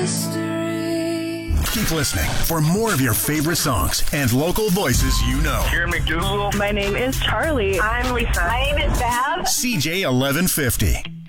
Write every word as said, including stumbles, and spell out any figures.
mystery. Keep listening for more of your favorite songs and local voices you know. Here, McDougal. My name is Charlie. I'm Lisa. My name is Bab. C J eleven fifty.